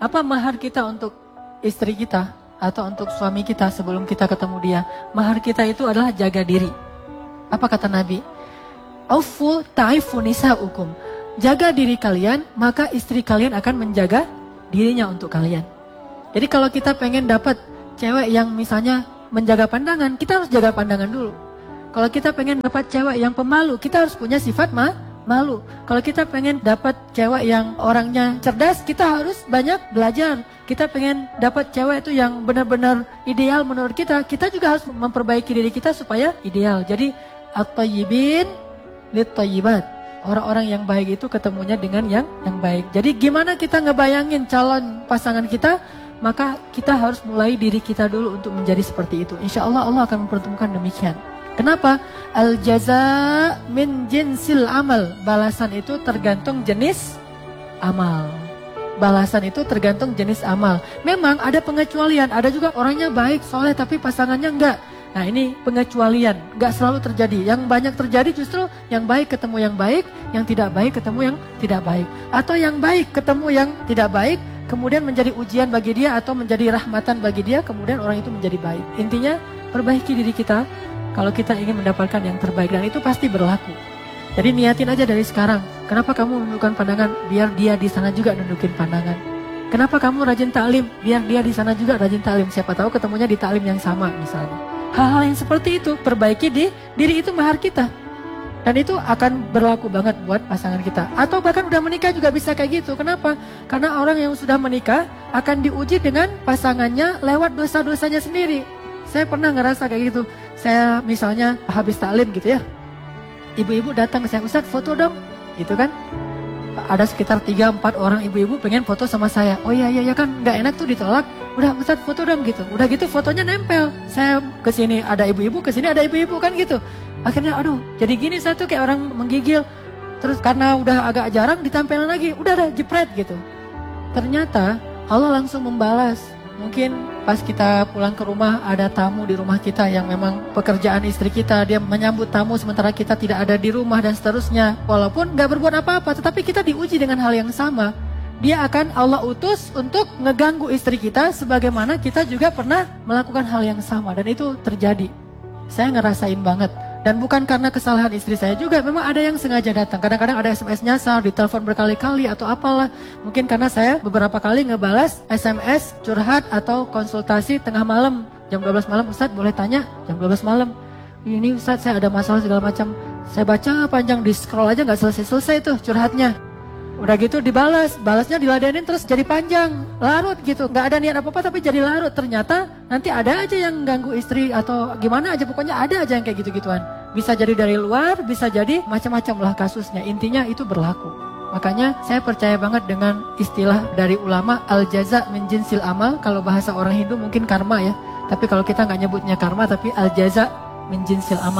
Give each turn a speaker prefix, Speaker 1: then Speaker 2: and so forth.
Speaker 1: Apa mahar kita untuk istri kita atau untuk suami kita sebelum kita ketemu dia? Mahar kita itu adalah jaga diri. Apa kata Nabi? Aufu ta'ifu nisa'ukum. Jaga diri kalian, maka istri kalian akan menjaga dirinya untuk kalian. Jadi kalau kita pengen dapat cewek yang misalnya menjaga pandangan, kita harus jaga pandangan dulu. Kalau kita pengen dapat cewek yang pemalu, kita harus punya sifat malu. Kalau kita pengen dapat cewek yang orangnya cerdas, kita harus banyak belajar. Kita pengen dapat cewek itu yang benar-benar ideal menurut kita, kita juga harus memperbaiki diri kita supaya ideal. Jadi at-tayyibin lit-tayyibat. Orang-orang yang baik itu ketemunya dengan yang baik. Jadi gimana kita ngebayangin calon pasangan kita, maka kita harus mulai diri kita dulu untuk menjadi seperti itu. Insya Allah Allah akan mempertemukan demikian. Kenapa? Al-jaza min jinsil amal. Balasan itu tergantung jenis amal. Balasan itu tergantung jenis amal. Memang ada pengecualian. Ada juga orangnya baik, soleh, tapi pasangannya enggak. Nah ini pengecualian. Enggak selalu terjadi. Yang banyak terjadi justru yang baik ketemu yang baik, yang tidak baik ketemu yang tidak baik. Atau yang baik ketemu yang tidak baik, kemudian menjadi ujian bagi dia atau menjadi rahmatan bagi dia, kemudian orang itu menjadi baik. Intinya perbaiki diri kita kalau kita ingin mendapatkan yang terbaik, dan itu pasti berlaku. Jadi niatin aja dari sekarang. Kenapa kamu menundukkan pandangan? Biar dia di sana juga nundukin pandangan. Kenapa kamu rajin taklim? Biar dia di sana juga rajin taklim. Siapa tahu ketemunya di taklim yang sama misalnya. Hal-hal yang seperti itu, perbaiki di diri, itu mahar kita. Dan itu akan berlaku banget buat pasangan kita. Atau bahkan udah menikah juga bisa kayak gitu. Kenapa? Karena orang yang sudah menikah akan diuji dengan pasangannya lewat dosa-dosanya sendiri. Saya pernah ngerasa kayak gitu. Saya misalnya habis taklim gitu ya. Ibu-ibu datang ke saya, Ustaz foto dong. Gitu kan. Ada sekitar 3-4 orang ibu-ibu pengen foto sama saya. Oh iya kan gak enak tuh ditolak. Udah Ustaz foto dong gitu. Udah gitu fotonya nempel. Saya kesini ada ibu-ibu, kesini ada ibu-ibu kan gitu. Akhirnya aduh jadi gini saya tuh kayak orang menggigil. Terus karena udah agak jarang ditampilin lagi. Udah ada jepret gitu. Ternyata Allah langsung membalas. Mungkin pas kita pulang ke rumah ada tamu di rumah kita yang memang pekerjaan istri kita, dia menyambut tamu sementara kita tidak ada di rumah dan seterusnya. Walaupun gak berbuat apa-apa, tetapi kita diuji dengan hal yang sama. Dia akan Allah utus untuk ngeganggu istri kita sebagaimana kita juga pernah melakukan hal yang sama. Dan itu terjadi. Saya ngerasain banget. Dan bukan karena kesalahan istri saya juga, memang ada yang sengaja datang. Kadang-kadang ada SMS nyasar, ditelepon berkali-kali atau apalah. Mungkin karena saya beberapa kali ngebalas SMS, curhat atau konsultasi tengah malam. Jam 12 malam, Ustadz boleh tanya? Jam 12 malam. Ini Ustadz saya ada masalah segala macam. Saya baca panjang, di scroll aja gak selesai-selesai tuh curhatnya. Udah gitu dibalas, balasnya diladenin terus jadi panjang, larut gitu. Gak ada niat apa-apa tapi jadi larut. Ternyata nanti ada aja yang ganggu istri atau gimana aja, pokoknya ada aja yang kayak gitu-gituan. Bisa jadi dari luar, bisa jadi macam-macam lah kasusnya. Intinya itu berlaku. Makanya saya percaya banget dengan istilah dari ulama, al-jaza min jinsil amal. Kalau bahasa orang Hindu mungkin karma ya. Tapi kalau kita gak nyebutnya karma tapi al-jaza min jinsil amal.